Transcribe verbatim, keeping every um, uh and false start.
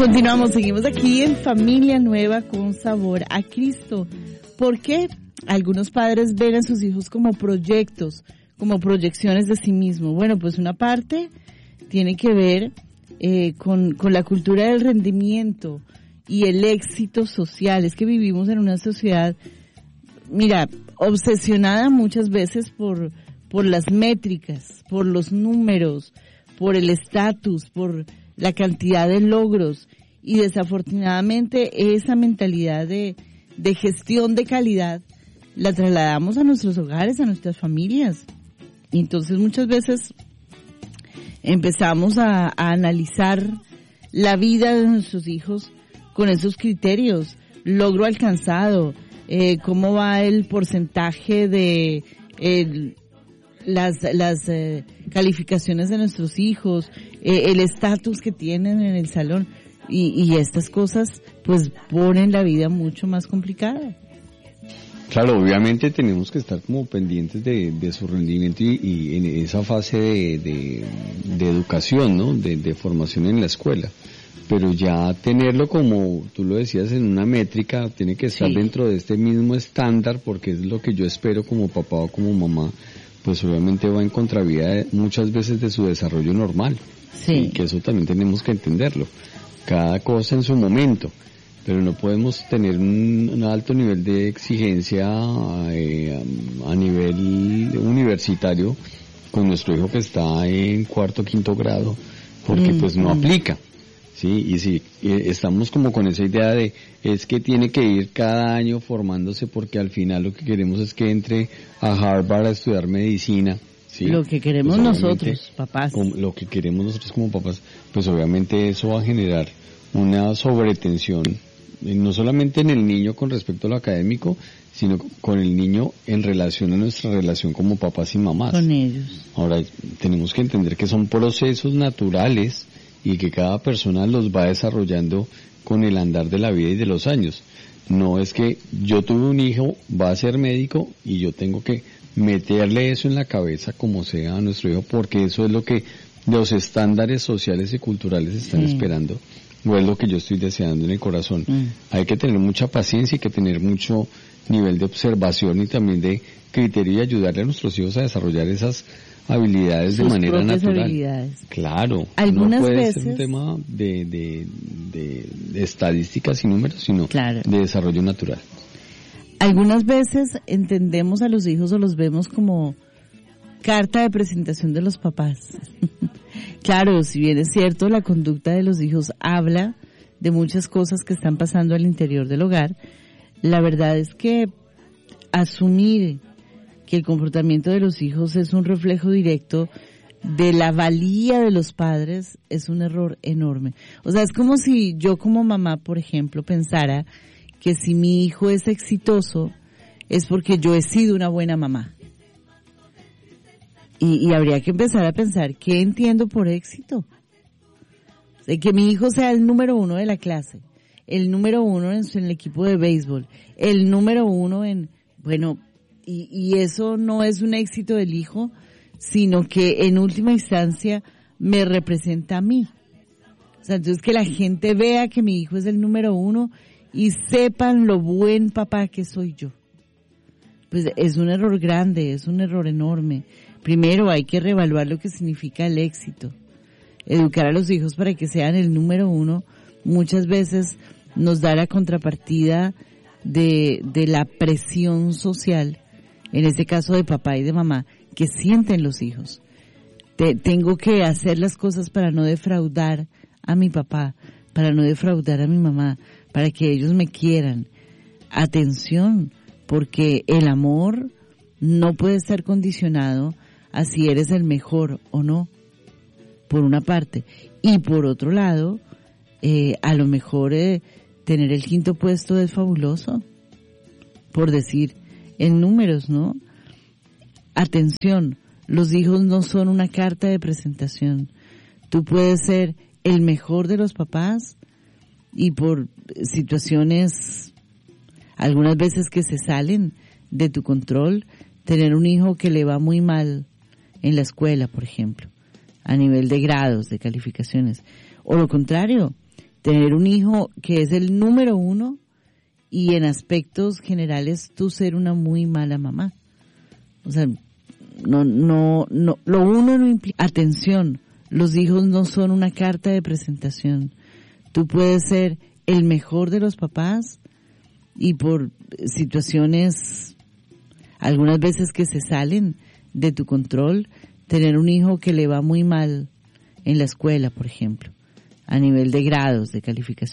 Continuamos, seguimos aquí en Familia Nueva con Sabor a Cristo. ¿Por qué algunos padres ven a sus hijos como proyectos, como proyecciones de sí mismos? Bueno, pues una parte tiene que ver eh, con, con la cultura del rendimiento y el éxito social. Es que vivimos en una sociedad, mira, obsesionada muchas veces por, por las métricas, por los números, por el estatus, por la cantidad de logros, y desafortunadamente esa mentalidad de, de gestión de calidad la trasladamos a nuestros hogares, a nuestras familias. Y entonces muchas veces empezamos a, a analizar la vida de nuestros hijos con esos criterios: logro alcanzado, eh, cómo va el porcentaje de eh, las las eh, calificaciones de nuestros hijos, eh, el estatus que tienen en el salón, y, y estas cosas pues ponen la vida mucho más complicada. Claro, obviamente tenemos que estar como pendientes de, de su rendimiento y, y en esa fase de, de, de educación, ¿no? De, de formación en la escuela. Pero ya tenerlo, como tú lo decías, en una métrica, tiene que estar sí. dentro de este mismo estándar, porque es lo que yo espero como papá o como mamá, pues obviamente va en contravía de, muchas veces de su desarrollo normal. Sí. Y que eso también tenemos que entenderlo. Cada cosa en su momento. Pero no podemos tener un, un alto nivel de exigencia eh, a nivel universitario con nuestro hijo que está en cuarto o quinto grado, porque mm, pues no mm. aplica. Sí, y si eh, estamos como con esa idea de es que tiene que ir cada año formándose, porque al final lo que queremos es que entre a Harvard a estudiar medicina. ¿Sí? Lo que queremos pues nosotros, papás. Lo que queremos nosotros como papás, pues obviamente eso va a generar una sobretensión, no solamente en el niño con respecto a lo académico, sino con el niño en relación a nuestra relación como papás y mamás. Con ellos. Ahora, tenemos que entender que son procesos naturales y que cada persona los va desarrollando con el andar de la vida y de los años. No es que yo tuve un hijo, va a ser médico y yo tengo que meterle eso en la cabeza como sea a nuestro hijo, porque eso es lo que los estándares sociales y culturales están sí. esperando, o es lo que yo estoy deseando en el corazón. Mm. Hay que tener mucha paciencia y que tener mucho nivel de observación y también de criterio y ayudarle a nuestros hijos a desarrollar esas habilidades Sus de manera natural. Habilidades. Claro, algunas no puede veces, ser un tema de, de, de, de estadísticas y números, sino claro. de desarrollo natural. Algunas veces entendemos a los hijos o los vemos como carta de presentación de los papás. Claro, si bien es cierto, la conducta de los hijos habla de muchas cosas que están pasando al interior del hogar, la verdad es que asumir que el comportamiento de los hijos es un reflejo directo de la valía de los padres es un error enorme. O sea, es como si yo como mamá, por ejemplo, pensara que si mi hijo es exitoso es porque yo he sido una buena mamá. Y, y habría que empezar a pensar, ¿qué entiendo por éxito? O sea, que mi hijo sea el número uno de la clase, el número uno en, su, en el equipo de béisbol, el número uno en, bueno, y, y eso no es un éxito del hijo, sino que en última instancia me representa a mí. O sea, entonces que la gente vea que mi hijo es el número uno y sepan lo buen papá que soy yo. Pues es un error grande, es un error enorme. Primero hay que reevaluar lo que significa el éxito. Educar a los hijos para que sean el número uno muchas veces nos da la contrapartida de, de la presión social, en este caso de papá y de mamá, que sienten los hijos. Te, tengo que hacer las cosas para no defraudar a mi papá, para no defraudar a mi mamá, para que ellos me quieran. Atención, porque el amor no puede estar condicionado a si eres el mejor o no, por una parte. Y por otro lado, eh, a lo mejor eh, tener el quinto puesto es fabuloso, por decir en números, ¿no? Atención, los hijos no son una carta de presentación. Tú puedes ser el mejor de los papás y por situaciones, algunas veces que se salen de tu control, tener un hijo que le va muy mal en la escuela, por ejemplo, a nivel de grados, de calificaciones. O lo contrario, tener un hijo que es el número uno y en aspectos generales tú ser una muy mala mamá. O sea, no, no, no, lo uno no implica, atención, los hijos no son una carta de presentación. Tú puedes ser el mejor de los papás y por situaciones, algunas veces que se salen de tu control, tener un hijo que le va muy mal en la escuela, por ejemplo, a nivel de grados, de calificación.